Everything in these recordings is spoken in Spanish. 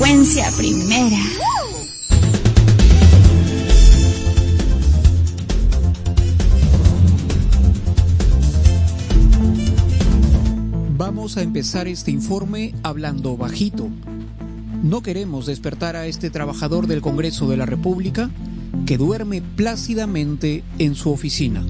frecuencia primera. Vamos a empezar este informe hablando bajito. No queremos despertar a este trabajador del Congreso de la República que duerme plácidamente en su oficina.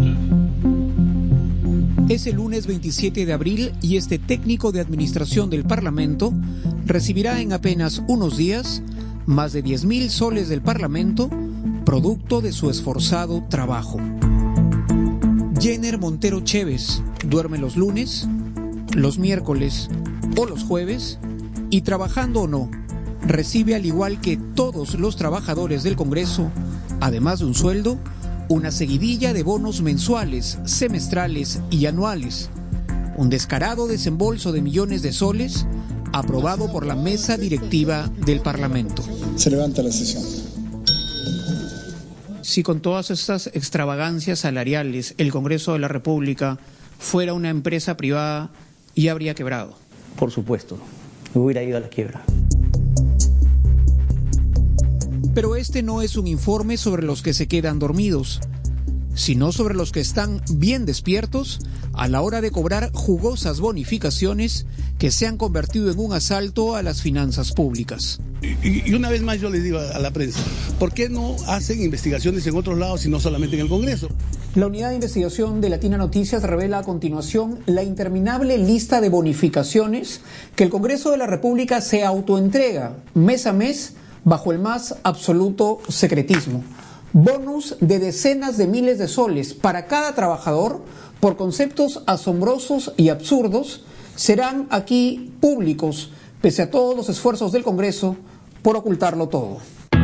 Es el lunes 27 de abril y este técnico de administración del Parlamento recibirá en apenas unos días más de 10.000 soles del Parlamento, producto de su esforzado trabajo. Jenner Montero Chévez duerme los lunes, los miércoles o los jueves y, trabajando o no, recibe, al igual que todos los trabajadores del Congreso, además de un sueldo, una seguidilla de bonos mensuales, semestrales y anuales. Un descarado desembolso de millones de soles aprobado por la mesa directiva del Parlamento. Se levanta la sesión. Si con todas estas extravagancias salariales el Congreso de la República fuera una empresa privada, ya habría quebrado. Por supuesto, hubiera ido a la quiebra. Pero este no es un informe sobre los que se quedan dormidos, sino sobre los que están bien despiertos a la hora de cobrar jugosas bonificaciones que se han convertido en un asalto a las finanzas públicas. Y una vez más yo les digo a la prensa, ¿por qué no hacen investigaciones en otros lados y no solamente en el Congreso? La unidad de investigación de Latina Noticias revela a continuación la interminable lista de bonificaciones que el Congreso de la República se autoentrega mes a mes bajo el más absoluto secretismo. Bonus de decenas de miles de soles para cada trabajador por conceptos asombrosos y absurdos serán aquí públicos, pese a todos los esfuerzos del Congreso por ocultarlo todo.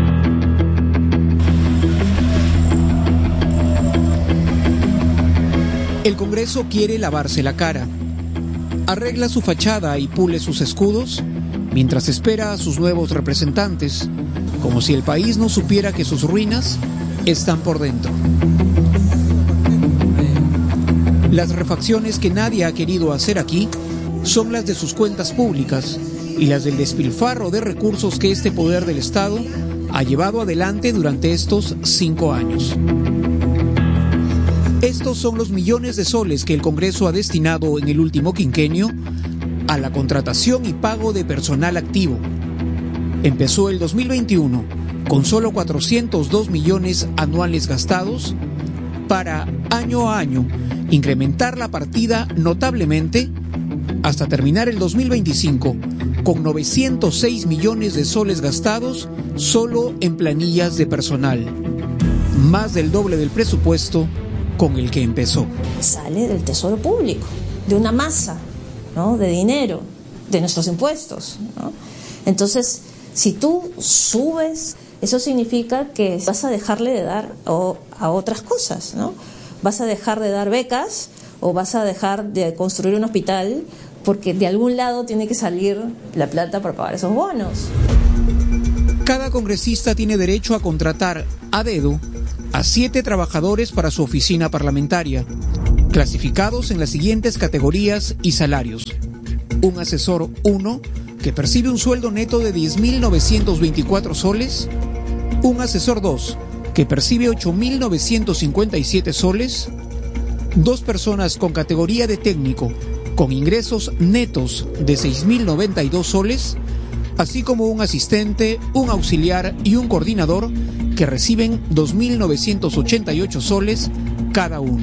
El Congreso quiere lavarse la cara, arregla su fachada y pule sus escudos, mientras espera a sus nuevos representantes, como si el país no supiera que sus ruinas están por dentro. Las refacciones que nadie ha querido hacer aquí son las de sus cuentas públicas y las del despilfarro de recursos que este poder del Estado ha llevado adelante durante estos 5 años. Estos son los millones de soles que el Congreso ha destinado en el último quinquenio a la contratación y pago de personal activo. Empezó el 2021 con solo 402 millones anuales gastados para, año a año, incrementar la partida notablemente hasta terminar el 2025 con 906 millones de soles gastados solo en planillas de personal, más del doble del presupuesto con el que empezó. Sale del tesoro público, de una masa, ¿no?, de dinero, de nuestros impuestos, ¿no? Entonces, si tú subes, eso significa que vas a dejarle de dar a otras cosas, ¿no? Vas a dejar de dar becas o vas a dejar de construir un hospital, porque de algún lado tiene que salir la plata para pagar esos bonos. Cada congresista tiene derecho a contratar a dedo a 7 trabajadores para su oficina parlamentaria, clasificados en las siguientes categorías y salarios. Un asesor 1, que percibe un sueldo neto de 10.924 soles. Un asesor 2, que percibe 8.957 soles. 2 personas con categoría de técnico, con ingresos netos de 6.092 soles, así como un asistente, un auxiliar y un coordinador que reciben 2.988 soles cada uno.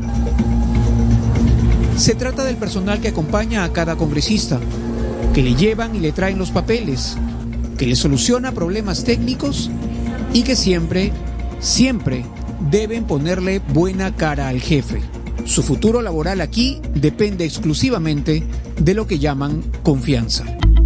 Se trata del personal que acompaña a cada congresista, que le llevan y le traen los papeles, que le soluciona problemas técnicos y que siempre deben ponerle buena cara al jefe. Su futuro laboral aquí depende exclusivamente de lo que llaman confianza.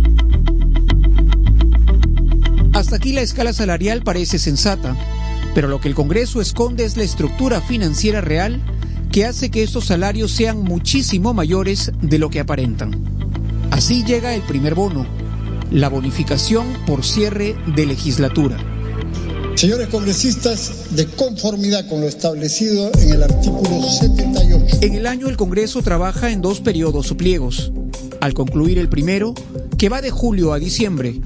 Hasta aquí la escala salarial parece sensata, pero lo que el Congreso esconde es la estructura financiera real que hace que estos salarios sean muchísimo mayores de lo que aparentan. Así llega el primer bono, la bonificación por cierre de legislatura. Señores congresistas, de conformidad con lo establecido en el artículo 78. En el año el Congreso trabaja en 2 periodos o pliegos. Al concluir el primero, que va de julio a diciembre,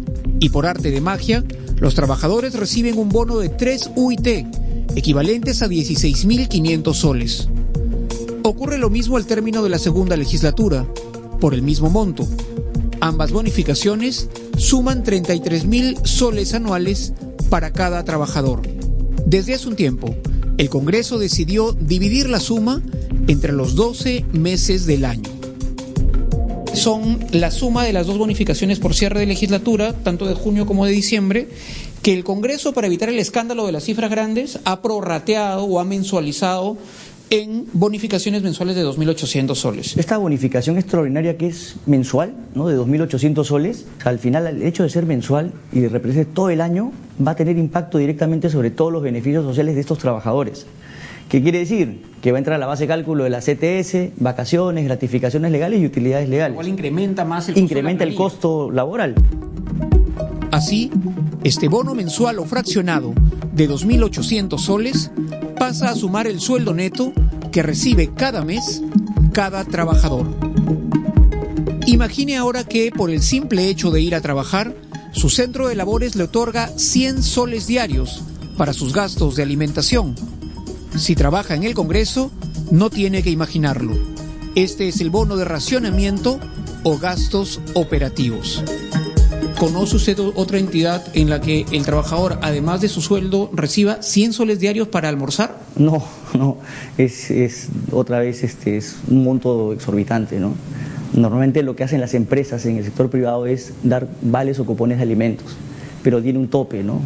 Y por arte de magia, los trabajadores reciben un bono de 3 UIT, equivalentes a 16.500 soles. Ocurre lo mismo al término de la segunda legislatura, por el mismo monto. Ambas bonificaciones suman 33.000 soles anuales para cada trabajador. Desde hace un tiempo, el Congreso decidió dividir la suma entre los 12 meses del año. Son la suma de las dos bonificaciones por cierre de legislatura, tanto de junio como de diciembre, que el Congreso, para evitar el escándalo de las cifras grandes, ha prorrateado o ha mensualizado en bonificaciones mensuales de 2.800 soles. Esta bonificación extraordinaria que es mensual, ¿no?, de 2.800 soles, al final el hecho de ser mensual y de representar todo el año va a tener impacto directamente sobre todos los beneficios sociales de estos trabajadores. ¿Qué quiere decir? Que va a entrar a la base de cálculo de la CTS, vacaciones, gratificaciones legales y utilidades legales. Igual incrementa más el costo laboral. Así, este bono mensual o fraccionado de 2.800 soles pasa a sumar el sueldo neto que recibe cada mes cada trabajador. Imagine ahora que por el simple hecho de ir a trabajar, su centro de labores le otorga 100 soles diarios para sus gastos de alimentación. Si trabaja en el Congreso, no tiene que imaginarlo. Este es el bono de racionamiento o gastos operativos. ¿Conoce usted otra entidad en la que el trabajador, además de su sueldo, reciba 100 soles diarios para almorzar? No, es otra vez es un monto exorbitante, ¿no? Normalmente lo que hacen las empresas en el sector privado es dar vales o cupones de alimentos, pero tiene un tope, ¿no?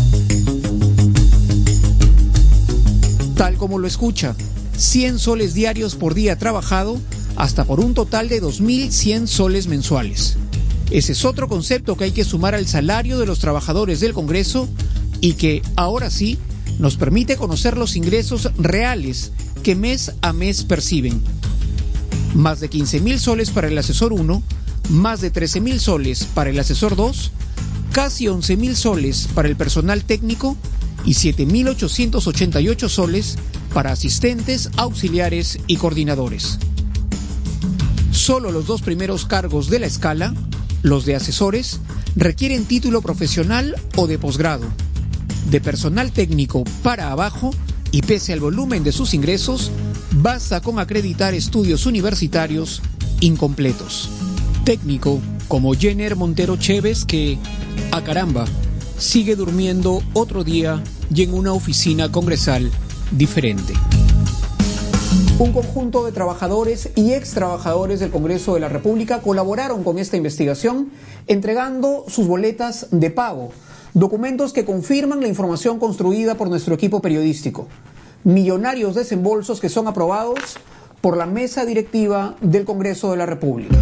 Tal como lo escucha, 100 soles diarios por día trabajado, hasta por un total de 2.100 soles mensuales. Ese es otro concepto que hay que sumar al salario de los trabajadores del Congreso y que, ahora sí, nos permite conocer los ingresos reales que mes a mes perciben. Más de 15.000 soles para el asesor 1, más de 13.000 soles para el asesor 2, casi 11.000 soles para el personal técnico y 7.888 soles para asistentes, auxiliares y coordinadores. Solo los dos primeros cargos de la escala, los de asesores, requieren título profesional o de posgrado. De personal técnico para abajo, y pese al volumen de sus ingresos, basta con acreditar estudios universitarios incompletos. Técnico como Jenner Montero Chévez, que, a caramba, sigue durmiendo otro día y en una oficina congresal diferente. Un conjunto de trabajadores y extrabajadores del Congreso de la República colaboraron con esta investigación entregando sus boletas de pago, documentos que confirman la información construida por nuestro equipo periodístico. Millonarios desembolsos que son aprobados por la mesa directiva del Congreso de la República.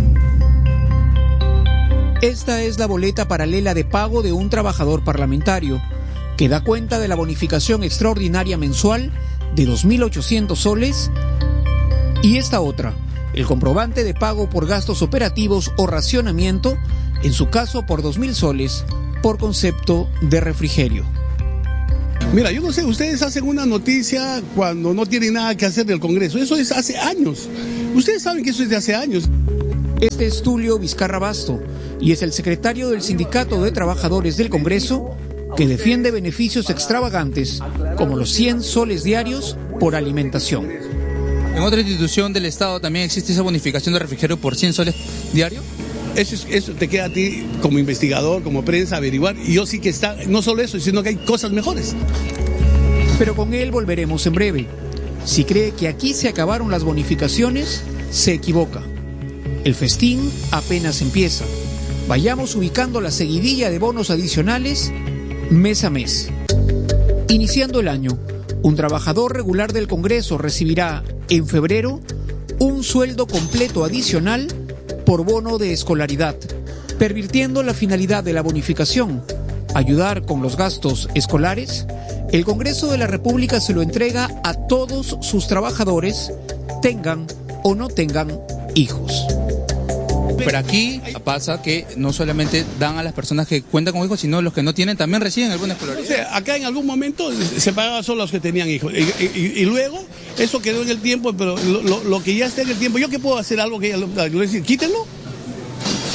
Esta es la boleta paralela de pago de un trabajador parlamentario, que da cuenta de la bonificación extraordinaria mensual de 2.800 soles, y esta otra, el comprobante de pago por gastos operativos o racionamiento, en su caso por 2.000 soles, por concepto de refrigerio. Mira, yo no sé, ustedes hacen una noticia cuando no tienen nada que hacer del Congreso. Eso es hace años. Ustedes saben que eso es de hace años. Este es Tulio Vizcarra Basto y es el secretario del Sindicato de Trabajadores del Congreso, que defiende beneficios extravagantes como los 100 soles diarios por alimentación. ¿En otra institución del Estado también existe esa bonificación de refrigerio por 100 soles diarios? Eso te queda a ti como investigador, como prensa, averiguar. Y yo sí que está, no solo eso, sino que hay cosas mejores. Pero con él volveremos en breve. Si cree que aquí se acabaron las bonificaciones, se equivoca. El festín apenas empieza. Vayamos ubicando la seguidilla de bonos adicionales mes a mes. Iniciando el año, un trabajador regular del Congreso recibirá en febrero un sueldo completo adicional por bono de escolaridad, pervirtiendo la finalidad de la bonificación, ayudar con los gastos escolares. El Congreso de la República se lo entrega a todos sus trabajadores, tengan o no tengan hijos. Pero aquí pasa que no solamente dan a las personas que cuentan con hijos, sino los que no tienen también reciben el bono escolar. O sea, acá en algún momento se pagaba solo a los que tenían hijos. Y luego eso quedó en el tiempo, pero lo que ya está en el tiempo, ¿yo qué puedo hacer algo que ya lo decir? Quítenlo.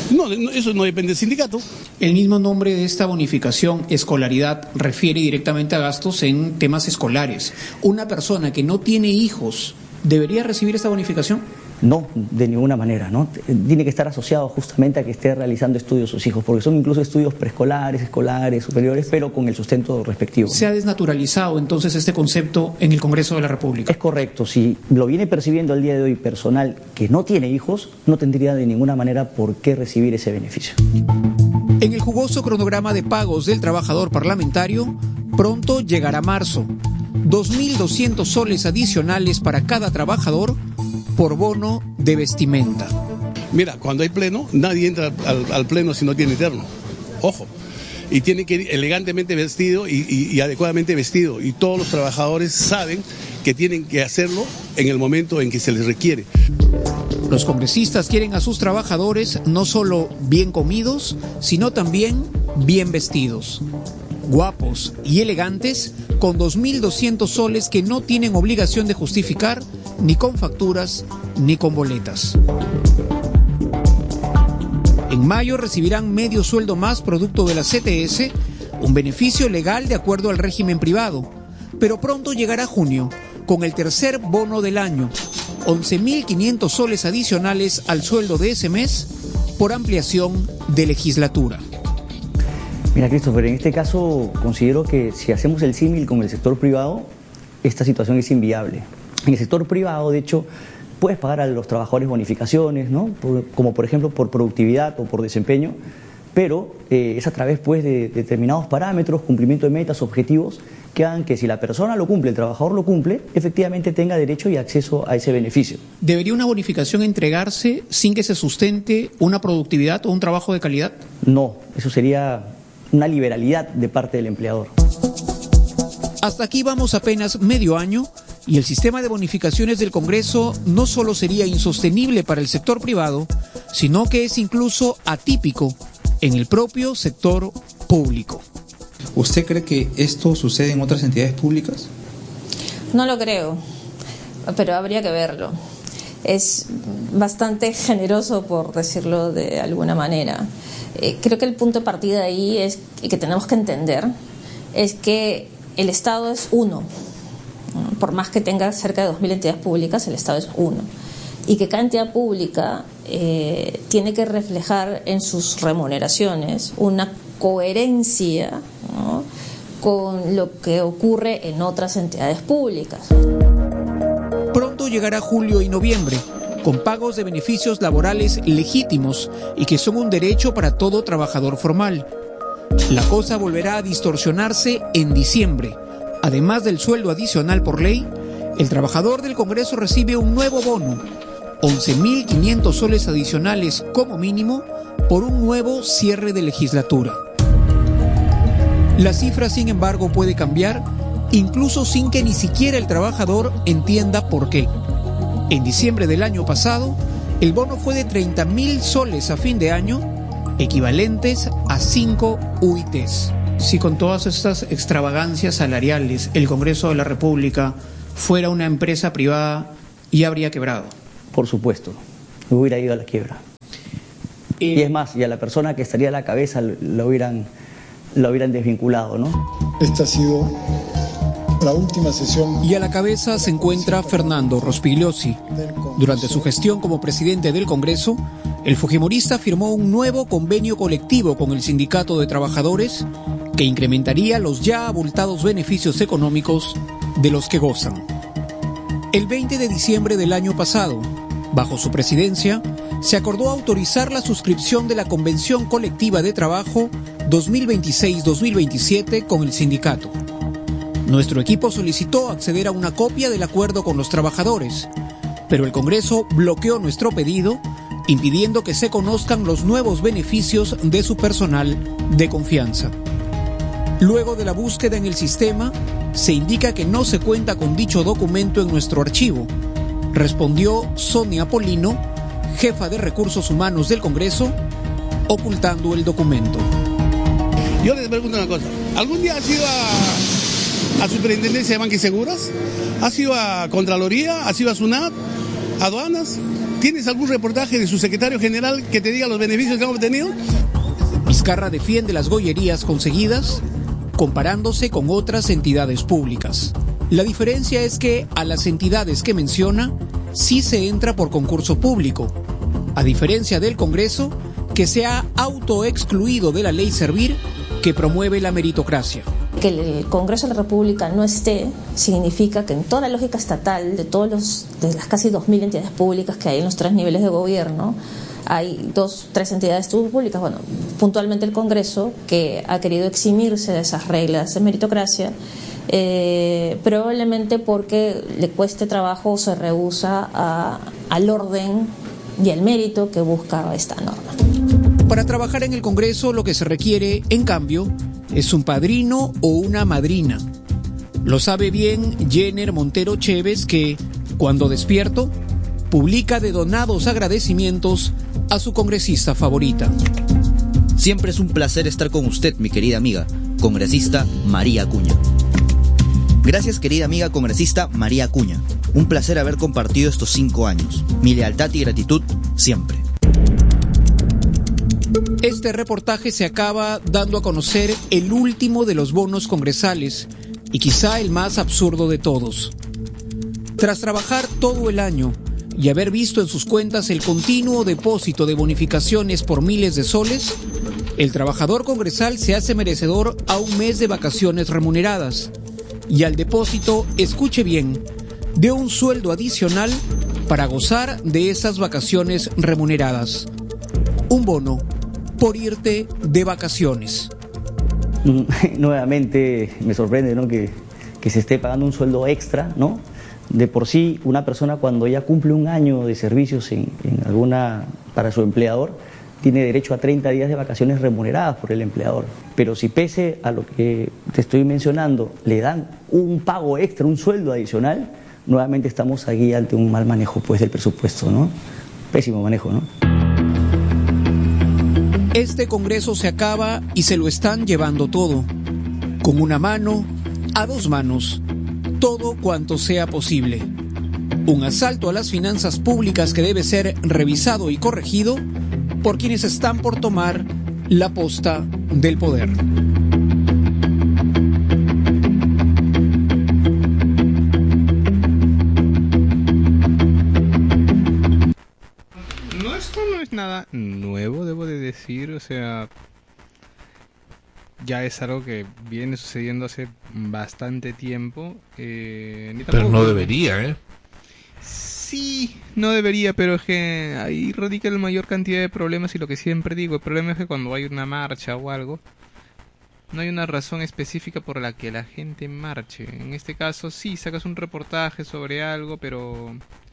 No, eso no depende del sindicato. El mismo nombre de esta bonificación, escolaridad, refiere directamente a gastos en temas escolares. ¿Una persona que no tiene hijos debería recibir esta bonificación? No, de ninguna manera, ¿no? Tiene que estar asociado justamente a que esté realizando estudios sus hijos, porque son incluso estudios preescolares, escolares, superiores, pero con el sustento respectivo. ¿Se ha desnaturalizado entonces este concepto en el Congreso de la República? Es correcto, si lo viene percibiendo al día de hoy personal que no tiene hijos, no tendría de ninguna manera por qué recibir ese beneficio. En el jugoso cronograma de pagos del trabajador parlamentario, pronto llegará marzo. 2.200 soles adicionales para cada trabajador por bono de vestimenta. Mira, cuando hay pleno, nadie entra al pleno si no tiene terno. Ojo. Y tiene que ir elegantemente vestido y adecuadamente vestido. Y todos los trabajadores saben que tienen que hacerlo en el momento en que se les requiere. Los congresistas quieren a sus trabajadores no solo bien comidos, sino también bien vestidos. Guapos y elegantes, con 2.200 soles que no tienen obligación de justificar ni con facturas ni con boletas. En mayo recibirán medio sueldo más producto de la CTS, un beneficio legal de acuerdo al régimen privado. Pero pronto llegará junio, con el tercer bono del año, 11.500 soles adicionales al sueldo de ese mes por ampliación de legislatura. Mira, Christopher, en este caso considero que si hacemos el símil con el sector privado, esta situación es inviable. En el sector privado, de hecho, puedes pagar a los trabajadores bonificaciones, ¿no? Como por ejemplo por productividad o por desempeño, pero es a través pues, de determinados parámetros, cumplimiento de metas, objetivos, que hagan que si la persona lo cumple, el trabajador lo cumple, efectivamente tenga derecho y acceso a ese beneficio. ¿Debería una bonificación entregarse sin que se sustente una productividad o un trabajo de calidad? No, eso sería una liberalidad de parte del empleador. Hasta aquí vamos apenas medio año y el sistema de bonificaciones del Congreso no solo sería insostenible para el sector privado, sino que es incluso atípico en el propio sector público. ¿Usted cree que esto sucede en otras entidades públicas? No lo creo, pero habría que verlo. Es bastante generoso, por decirlo de alguna manera. Creo que el punto de partida ahí es que tenemos que entender es que el Estado es uno. Por más que tenga cerca de 2.000 entidades públicas, el Estado es uno. Y que cada entidad pública tiene que reflejar en sus remuneraciones una coherencia, ¿no?, con lo que ocurre en otras entidades públicas. Pronto llegará julio y noviembre, con pagos de beneficios laborales legítimos y que son un derecho para todo trabajador formal. La cosa volverá a distorsionarse en diciembre. Además del sueldo adicional por ley, el trabajador del Congreso recibe un nuevo bono, 11.500 soles adicionales como mínimo por un nuevo cierre de legislatura. La cifra, sin embargo, puede cambiar, incluso sin que ni siquiera el trabajador entienda por qué. En diciembre del año pasado, el bono fue de 30.000 soles a fin de año, equivalentes a 5 UITs. Si con todas estas extravagancias salariales el Congreso de la República fuera una empresa privada, ¿ya habría quebrado? Por supuesto, hubiera ido a la quiebra. Y es más, y a la persona que estaría a la cabeza lo hubieran desvinculado, ¿no? Esta ha sido la última sesión. Y a la cabeza se encuentra Fernando Rospigliosi. Durante su gestión como presidente del Congreso, el fujimorista firmó un nuevo convenio colectivo con el Sindicato de Trabajadores que incrementaría los ya abultados beneficios económicos de los que gozan. El 20 de diciembre del año pasado, bajo su presidencia, se acordó autorizar la suscripción de la Convención Colectiva de Trabajo 2026-2027 con el sindicato. Nuestro equipo solicitó acceder a una copia del acuerdo con los trabajadores, pero el Congreso bloqueó nuestro pedido, impidiendo que se conozcan los nuevos beneficios de su personal de confianza. Luego de la búsqueda en el sistema, se indica que no se cuenta con dicho documento en nuestro archivo, respondió Sonia Polino, jefa de Recursos Humanos del Congreso, ocultando el documento. Yo les pregunto una cosa, ¿algún día has ido a Superintendencia de Banca y Seguros? ¿Has ido a Contraloría? ¿Has ido a SUNAT? ¿Aduanas? ¿Tienes algún reportaje de su secretario general que te diga los beneficios que han obtenido? Vizcarra defiende las gollerías conseguidas comparándose con otras entidades públicas. La diferencia es que a las entidades que menciona sí se entra por concurso público, a diferencia del Congreso, que se ha autoexcluido de la ley Servir, que promueve la meritocracia. Que el Congreso de la República no esté significa que en toda la lógica estatal de las casi 2.000 entidades públicas que hay en los 3 niveles de gobierno, hay 3 entidades públicas, bueno, puntualmente el Congreso, que ha querido eximirse de esas reglas de meritocracia, probablemente porque le cueste trabajo o se rehúsa al orden y al mérito que busca esta norma. Para trabajar en el Congreso lo que se requiere, en cambio, es un padrino o una madrina. Lo sabe bien Jenner Montero Chévez, que, cuando despierto, publica de donados agradecimientos a su congresista favorita. Siempre es un placer estar con usted, mi querida amiga, congresista María Acuña. Gracias, querida amiga congresista María Acuña. Un placer haber compartido estos 5 años. Mi lealtad y gratitud siempre. Este reportaje se acaba dando a conocer el último de los bonos congresales y quizá el más absurdo de todos. Tras trabajar todo el año y haber visto en sus cuentas el continuo depósito de bonificaciones por miles de soles, el trabajador congresal se hace merecedor a un mes de vacaciones remuneradas y al depósito, escuche bien, de un sueldo adicional para gozar de esas vacaciones remuneradas. Un bono por irte de vacaciones. Nuevamente me sorprende, ¿no?, que se esté pagando un sueldo extra, ¿no? De por sí, una persona cuando ya cumple un año de servicios para su empleador, tiene derecho a 30 días de vacaciones remuneradas por el empleador. Pero si pese a lo que te estoy mencionando, le dan un pago extra, un sueldo adicional, nuevamente estamos aquí ante un mal manejo, pues, del presupuesto, ¿no? Pésimo manejo, ¿no? Este Congreso se acaba y se lo están llevando todo. Con una mano, a 2 manos, todo cuanto sea posible. Un asalto a las finanzas públicas que debe ser revisado y corregido por quienes están por tomar la posta del poder. Esto no es nada nuevo, debo de decir, o sea, ya es algo que viene sucediendo hace bastante tiempo. Pero no debería, ¿eh? Sí, no debería, pero es que ahí radica la mayor cantidad de problemas y lo que siempre digo, el problema es que cuando hay una marcha o algo, no hay una razón específica por la que la gente marche. En este caso sí, sacas un reportaje sobre algo, pero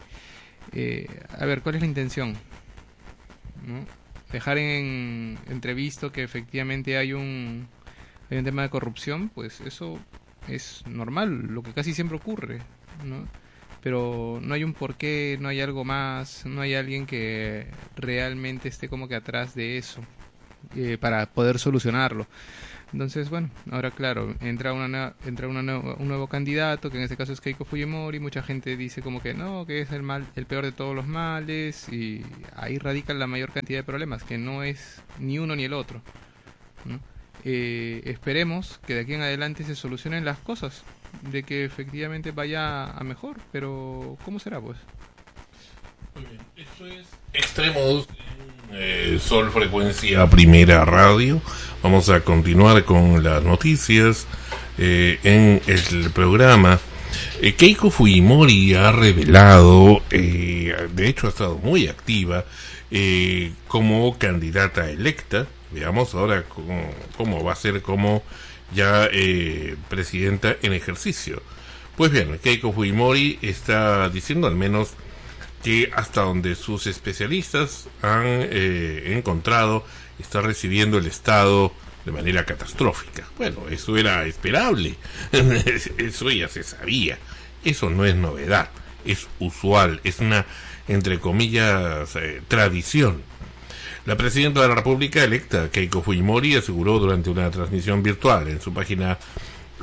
a ver, ¿cuál es la intención? ¿No? Dejar en entrevisto que efectivamente hay un tema de corrupción, pues eso es normal, lo que casi siempre ocurre, ¿no? Pero no hay un porqué, no hay algo más, no hay alguien que realmente esté como que atrás de eso para poder solucionarlo. Entonces, bueno, ahora claro, entra un nuevo candidato, que en este caso es Keiko Fujimori, mucha gente dice como que no, que es el peor de todos los males, y ahí radica la mayor cantidad de problemas, que no es ni uno ni el otro, ¿no? Esperemos que de aquí en adelante se solucionen las cosas, de que efectivamente vaya a mejor, pero ¿cómo será, pues? Muy bien, esto es Extremos Sol Frecuencia Primera Radio. Vamos a continuar con las noticias en el programa. Keiko Fujimori ha revelado, de hecho ha estado muy activa como candidata electa. Veamos ahora cómo va a ser como ya presidenta en ejercicio. Pues bien, Keiko Fujimori está diciendo al menos que hasta donde sus especialistas han encontrado, está recibiendo el Estado de manera catastrófica. Bueno, eso era esperable, eso ya se sabía, eso no es novedad, es usual, es una, entre comillas, tradición. La presidenta de la República electa, Keiko Fujimori, aseguró durante una transmisión virtual en su página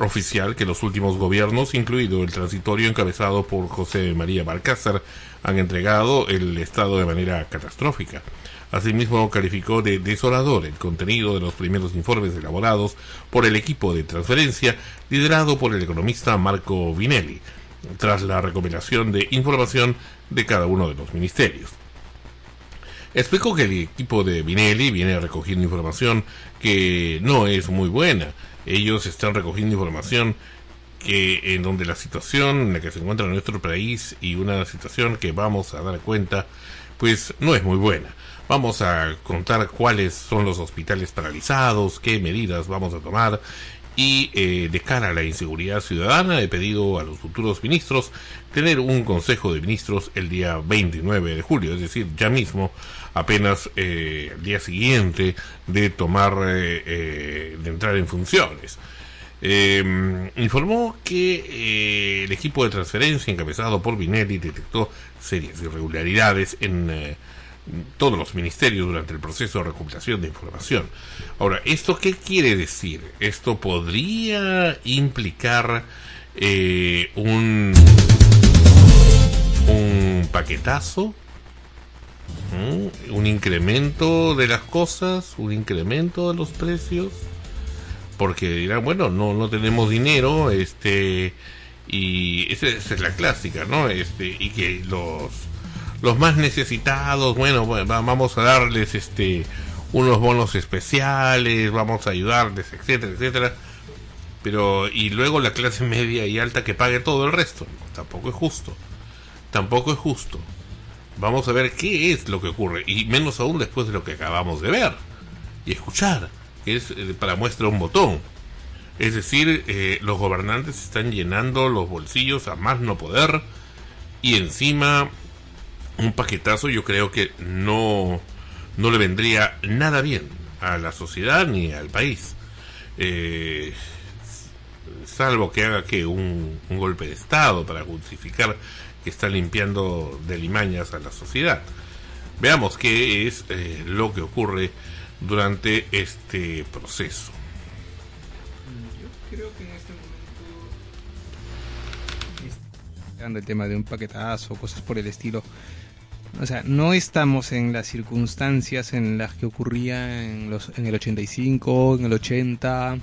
oficial que los últimos gobiernos, incluido el transitorio encabezado por José María Balcázar, han entregado el Estado de manera catastrófica. Asimismo, calificó de desolador el contenido de los primeros informes elaborados por el equipo de transferencia liderado por el economista Marco Vinelli, tras la recopilación de información de cada uno de los ministerios. Explicó que el equipo de Vinelli viene recogiendo información que no es muy buena. Ellos están recogiendo información que en donde la situación en la que se encuentra nuestro país y una situación que vamos a dar cuenta, pues no es muy buena. Vamos a contar cuáles son los hospitales paralizados, qué medidas vamos a tomar y de cara a la inseguridad ciudadana he pedido a los futuros ministros tener un consejo de ministros el día 29 de julio, es decir, ya mismo, apenas el día siguiente de tomar, de entrar en funciones. Informó que el equipo de transferencia encabezado por Vinelli detectó serias irregularidades en todos los ministerios durante el proceso de recopilación de información. Ahora, ¿esto qué quiere decir? Esto podría implicar un paquetazo, un incremento de las cosas, un incremento de los precios, porque dirán, bueno, no tenemos dinero, y esa es la clásica, ¿no? Y que los más necesitados, bueno, vamos a darles unos bonos especiales, vamos a ayudarles, etcétera, etcétera, pero y luego la clase media y alta que pague todo el resto. Tampoco es justo. Vamos a ver qué es lo que ocurre, y menos aún después de lo que acabamos de ver y escuchar, que es para muestra un botón. Es decir, los gobernantes están llenando los bolsillos a más no poder, y encima un paquetazo yo creo que no le vendría nada bien a la sociedad ni al país, salvo que haga un golpe de estado para justificar que está limpiando de limañas a la sociedad. Veamos qué es lo que ocurre durante este proceso. Yo creo que en este momento el tema de un paquetazo, cosas por el estilo. O sea, no estamos en las circunstancias en las que ocurría en el 85, en el 80,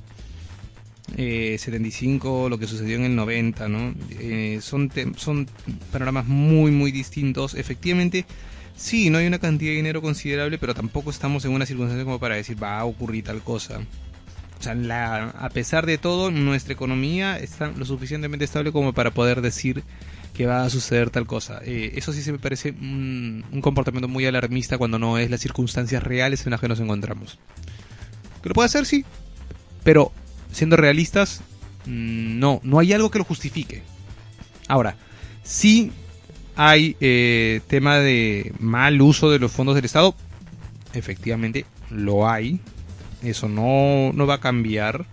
75, lo que sucedió en el 90, ¿no? Son panoramas muy, muy distintos. Efectivamente, sí, no hay una cantidad de dinero considerable, pero tampoco estamos en una circunstancia como para decir, va a ocurrir tal cosa. O sea, a pesar de todo, nuestra economía está lo suficientemente estable como para poder decir que va a suceder tal cosa. Eso sí se me parece un comportamiento muy alarmista cuando no es las circunstancias reales en las que nos encontramos. ¿Que lo puede hacer? Sí. Pero, siendo realistas, no hay algo que lo justifique. Ahora, sí hay tema de mal uso de los fondos del Estado. Efectivamente, lo hay. Eso no va a cambiar.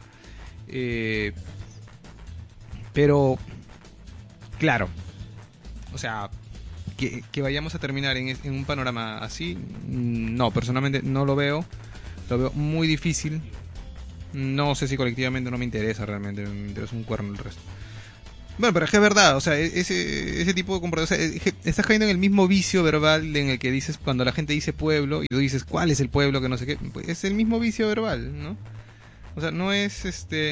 Pero, claro, o sea, que vayamos a terminar en un panorama así, no, personalmente no lo veo. Lo veo muy difícil. No sé si colectivamente no me interesa realmente. Me interesa un cuerno el resto. Bueno, pero es que es verdad, o sea, ese tipo de comportamiento, o sea, estás cayendo en el mismo vicio verbal en el que dices, cuando la gente dice pueblo, y tú dices, ¿cuál es el pueblo? Que no sé qué, pues es el mismo vicio verbal, ¿no? O sea, no es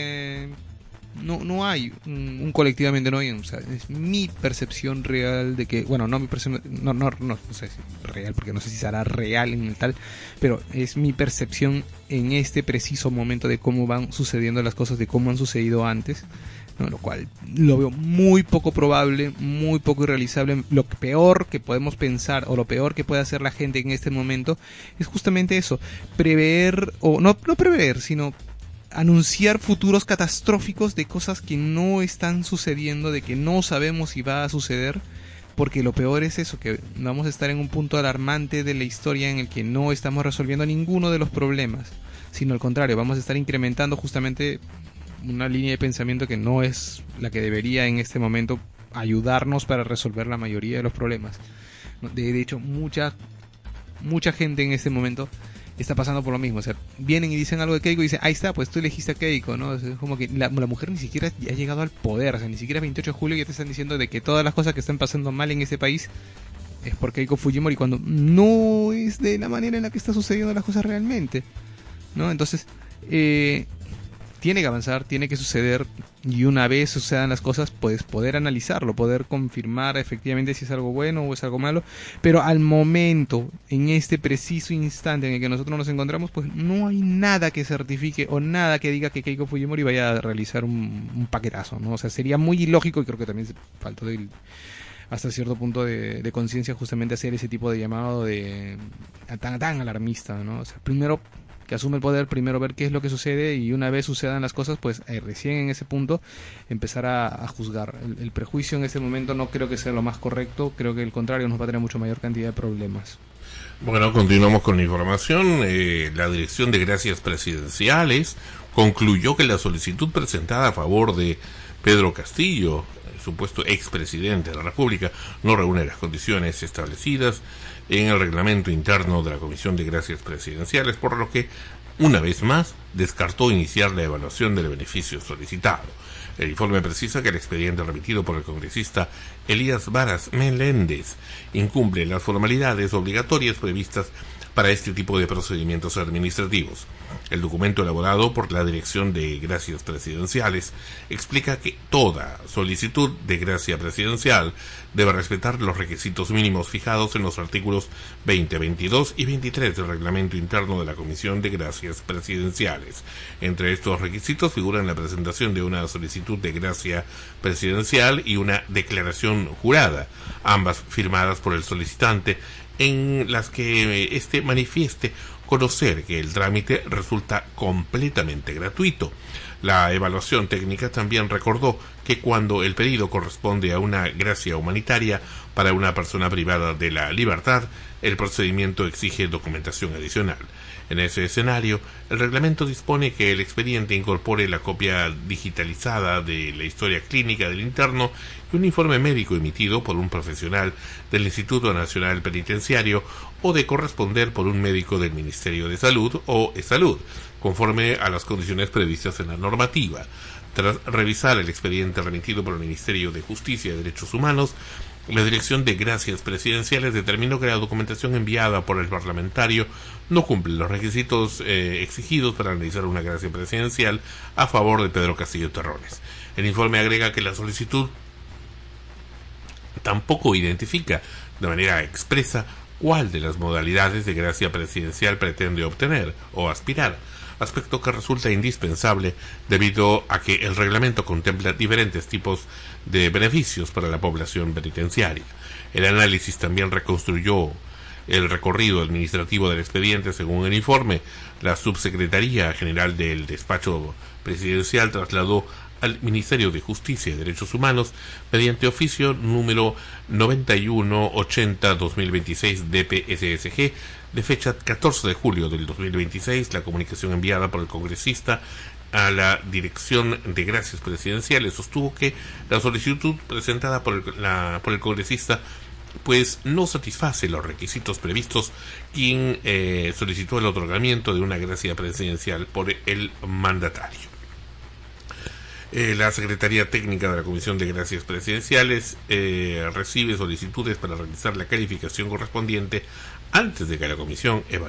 no hay un colectivamente, no hay, o sea, es mi percepción real de que, bueno, no mi percepción, no sé si real, porque no sé si será real en el tal, pero es mi percepción en este preciso momento de cómo van sucediendo las cosas, de cómo han sucedido antes, ¿no? Lo cual lo veo muy poco probable, muy poco irrealizable. Lo peor que podemos pensar, o lo peor que puede hacer la gente en este momento, es justamente eso, prever, o no prever, sino anunciar futuros catastróficos de cosas que no están sucediendo, de que no sabemos si va a suceder, porque lo peor es eso, que vamos a estar en un punto alarmante de la historia en el que no estamos resolviendo ninguno de los problemas, sino al contrario, vamos a estar incrementando justamente una línea de pensamiento que no es la que debería en este momento ayudarnos para resolver la mayoría de los problemas. De hecho, mucha gente en este momento está pasando por lo mismo. O sea, vienen y dicen algo de Keiko y dicen, ahí está, pues tú elegiste a Keiko, ¿no? Es como que la mujer ni siquiera ha llegado al poder, o sea, ni siquiera 28 de julio ya te están diciendo de que todas las cosas que están pasando mal en este país es por Keiko Fujimori, cuando no es de la manera en la que está sucediendo las cosas realmente, ¿no? Entonces, tiene que avanzar, tiene que suceder, y una vez sucedan las cosas, pues poder analizarlo, poder confirmar efectivamente si es algo bueno o es algo malo, pero al momento, en este preciso instante en el que nosotros nos encontramos, pues no hay nada que certifique o nada que diga que Keiko Fujimori vaya a realizar un paquetazo, ¿no? O sea, sería muy ilógico, y creo que también faltó hasta cierto punto de conciencia justamente hacer ese tipo de llamado tan alarmista, ¿no? O sea, primero que asume el poder, primero ver qué es lo que sucede, y una vez sucedan las cosas, pues recién en ese punto empezar a juzgar. El prejuicio en ese momento no creo que sea lo más correcto, creo que el contrario nos va a tener mucho mayor cantidad de problemas. Bueno, continuamos con la información. La Dirección de Gracias Presidenciales concluyó que la solicitud presentada a favor de Pedro Castillo, supuesto expresidente de la República, no reúne las condiciones establecidas en el reglamento interno de la Comisión de Gracias Presidenciales, por lo que, una vez más, descartó iniciar la evaluación del beneficio solicitado. El informe precisa que el expediente remitido por el congresista Elías Varas Meléndez incumple las formalidades obligatorias previstas para este tipo de procedimientos administrativos. El documento elaborado por la Dirección de Gracias Presidenciales explica que toda solicitud de gracia presidencial debe respetar los requisitos mínimos fijados en los artículos 20, 22 y 23 del reglamento interno de la Comisión de Gracias Presidenciales. Entre estos requisitos figuran la presentación de una solicitud de gracia presidencial y una declaración jurada, ambas firmadas por el solicitante, en las que éste manifieste conocer que el trámite resulta completamente gratuito. La evaluación técnica también recordó que cuando el pedido corresponde a una gracia humanitaria para una persona privada de la libertad, el procedimiento exige documentación adicional. En ese escenario, el reglamento dispone que el expediente incorpore la copia digitalizada de la historia clínica del interno y un informe médico emitido por un profesional del Instituto Nacional Penitenciario o de corresponder por un médico del Ministerio de Salud o eSalud, conforme a las condiciones previstas en la normativa. Tras revisar el expediente remitido por el Ministerio de Justicia y Derechos Humanos, la Dirección de Gracias Presidenciales determinó que la documentación enviada por el parlamentario no cumple los requisitos exigidos para analizar una gracia presidencial a favor de Pedro Castillo Terrones. El informe agrega que la solicitud tampoco identifica de manera expresa cuál de las modalidades de gracia presidencial pretende obtener o aspirar, aspecto que resulta indispensable debido a que el reglamento contempla diferentes tipos de beneficios para la población penitenciaria. El análisis también reconstruyó el recorrido administrativo del expediente. Según el informe, la Subsecretaría General del Despacho Presidencial trasladó al Ministerio de Justicia y Derechos Humanos, mediante oficio número 9180-2026 DPSSG, de fecha 14 de julio del 2026, la comunicación enviada por el congresista a la Dirección de Gracias Presidenciales sostuvo que la solicitud presentada por el congresista pues no satisface los requisitos previstos, quien solicitó el otorgamiento de una gracia presidencial por el mandatario. La Secretaría Técnica de la Comisión de Gracias Presidenciales recibe solicitudes para realizar la calificación correspondiente antes de que la Comisión evalúe